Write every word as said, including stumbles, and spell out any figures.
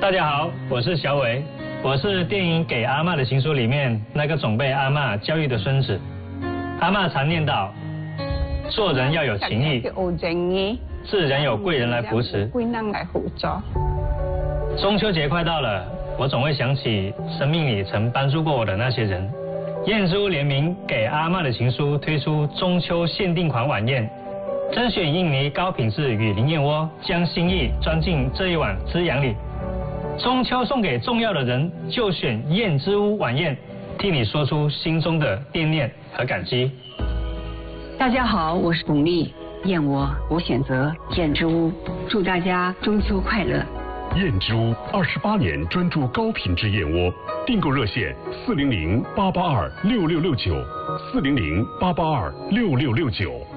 大家好，我是小伟，我是电影《给阿嬷的情书》里面那个总被阿嬷教育的孙子。阿嬷常念叨，做人要有情义，自然有贵人来扶持。 贵人来辅助。 中秋节快到了，我总会想起生命里曾帮助过我的那些人。燕之屋联名《给阿嬷的情书》推出中秋限定款晚宴。甄选印尼高品质雨林燕窝，将心意装进这一碗滋养里。中秋送给重要的人，就选燕之屋晚宴，替你说出心中的惦念和感激。 大家好，我是巩俐，燕窝我选择燕之屋，祝大家中秋快乐。 燕之屋二十八年专注高品质燕窝，订购热线四零零八八二六六六九，四零零八八二六六六九。